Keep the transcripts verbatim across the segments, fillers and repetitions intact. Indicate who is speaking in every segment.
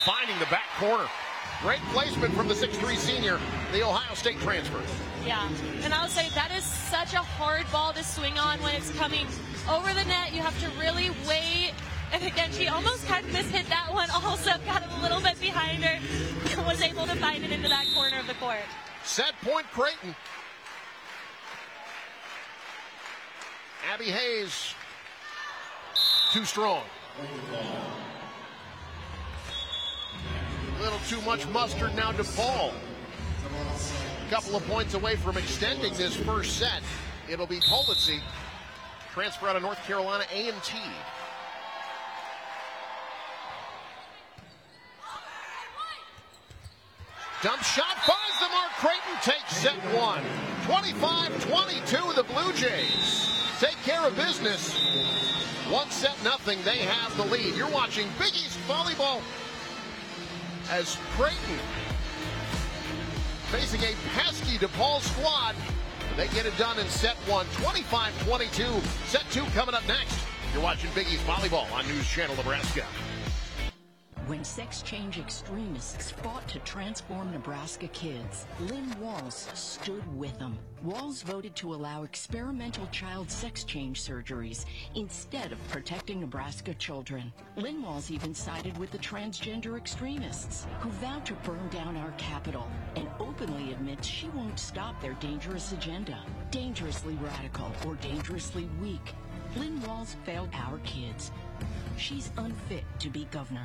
Speaker 1: Finding the back corner. Great placement from the six three senior, the Ohio State transfer.
Speaker 2: Yeah, and I'll say that is such a hard ball to swing on when it's coming over the net. You have to really wait. And again, she almost kind of mishit that one. Also got a little bit behind her and was able to find it into that corner of the court.
Speaker 1: Set point Creighton. Abby Hayes, too strong. A little too much mustard now to Paul. A couple of points away from extending this first set. It'll be Polizzi, transfer out of North Carolina A and T. Dump shot finds the mark. Creighton takes set one. twenty-five twenty-two, the Blue Jays take care of business. One set, nothing. They have the lead. You're watching Big East Volleyball as Creighton facing a pesky DePaul squad. They get it done in set one, twenty-five twenty-two. Set two coming up next. You're watching Big East Volleyball on News Channel Nebraska.
Speaker 3: When sex change extremists fought to transform Nebraska kids, Lynn Walls stood with them. Walls voted to allow experimental child sex change surgeries instead of protecting Nebraska children. Lynn Walls even sided with the transgender extremists who vowed to burn down our capital and openly admits she won't stop their dangerous agenda. Dangerously radical or dangerously weak, Lynn Walls failed our kids. She's unfit to be governor.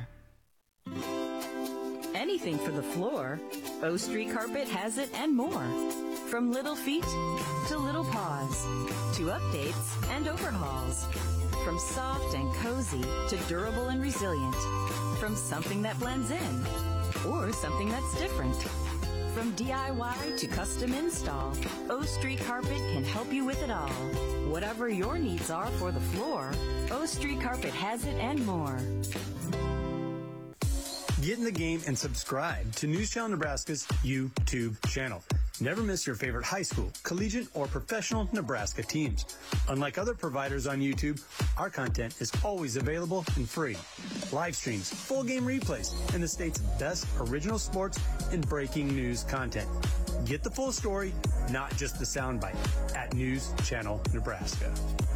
Speaker 4: Anything for the floor, O Street Carpet has it and more. From little feet to little paws, to updates and overhauls. From soft and cozy to durable and resilient. From something that blends in or something that's different. From D I Y to custom install, O Street Carpet can help you with it all. Whatever your needs are for the floor, O Street Carpet has it and more.
Speaker 5: Get in the game and subscribe to News Channel Nebraska's YouTube channel. Never miss your favorite high school, collegiate, or professional Nebraska teams. Unlike other providers on YouTube, our content is always available and free. Live streams, full game replays, and the state's best original sports and breaking news content. Get the full story, not just the soundbite, at News Channel Nebraska.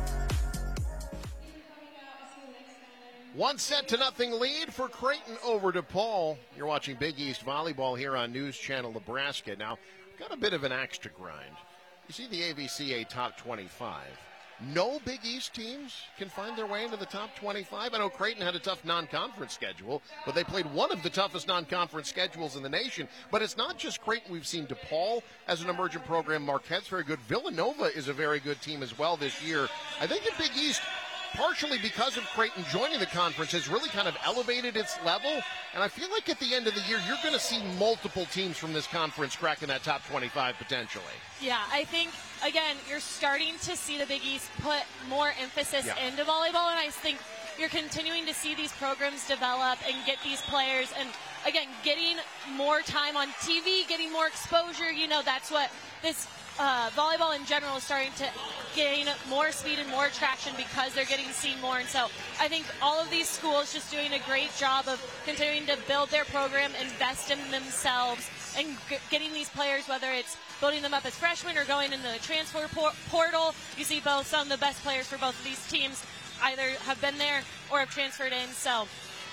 Speaker 1: One set to nothing lead for Creighton over DePaul. You're watching Big East Volleyball here on News Channel Nebraska. Now, got a bit of an axe to grind. You see the A V C A top twenty-five. No Big East teams can find their way into the top twenty-five. I know Creighton had a tough non-conference schedule, but they played one of the toughest non-conference schedules in the nation. But it's not just Creighton. We've seen DePaul as an emergent program. Marquette's very good. Villanova is a very good team as well this year. I think the Big East, partially because of Creighton joining the conference, has really kind of elevated its level. And I feel like at the end of the year, you're going to see multiple teams from this conference cracking that top twenty-five potentially.
Speaker 2: Yeah, I think, again, you're starting to see the Big East put more emphasis
Speaker 1: yeah.
Speaker 2: into volleyball. And I think you're continuing to see these programs develop and get these players. And, again, getting more time on T V, getting more exposure. You know, that's what this Uh, volleyball in general is starting to gain more speed and more traction because they're getting seen more. And so I think all of these schools just doing a great job of continuing to build their program, invest in themselves, and g- getting these players, whether it's building them up as freshmen or going in the transfer por- portal. You see both some of the best players for both of these teams either have been there or have transferred in. So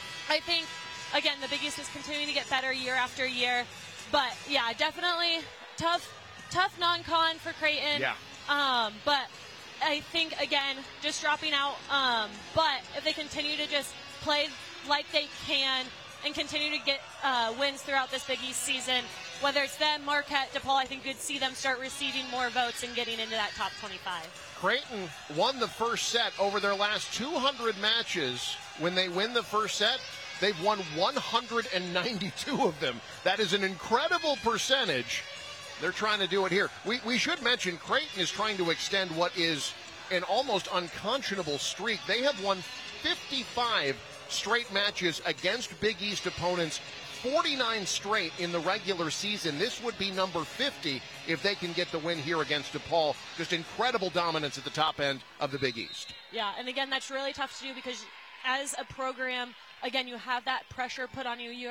Speaker 2: I think, again, the Big East is continuing to get better year after year. But, yeah, definitely tough. Tough non-con for Creighton.
Speaker 1: Yeah.
Speaker 2: Um, but I think, again, just dropping out. Um, but if they continue to just play like they can and continue to get uh, wins throughout this Big East season, whether it's them, Marquette, DePaul, I think you'd see them start receiving more votes and getting into that top twenty-five.
Speaker 1: Creighton won the first set over their last two hundred matches. When they win the first set, they've won one hundred ninety-two of them. That is an incredible percentage. They're trying to do it here. We we should mention Creighton is trying to extend what is an almost unconscionable streak. They have won fifty-five straight matches against Big East opponents, forty-nine straight in the regular season. This would be number fifty if they can get the win here against DePaul. Just incredible dominance at the top end of the Big East.
Speaker 2: Yeah, and again, that's really tough to do because as a program, again, you have that pressure put on you. You